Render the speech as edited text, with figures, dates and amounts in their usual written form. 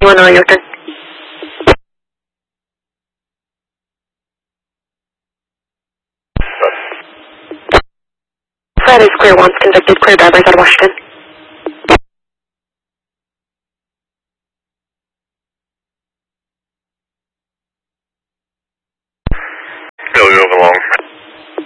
Illinois, your turn. Friday Square wants convicted clear drivers out of Washington.